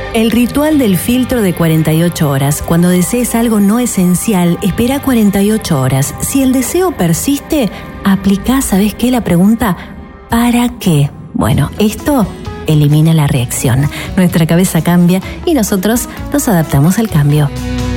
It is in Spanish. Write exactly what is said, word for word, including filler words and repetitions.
El ritual del filtro de cuarenta y ocho horas. Cuando desees algo no esencial, espera cuarenta y ocho horas. Si el deseo persiste, aplica, ¿sabes qué? La pregunta, ¿para qué? Bueno, esto elimina la reacción. Nuestra cabeza cambia y nosotros nos adaptamos al cambio.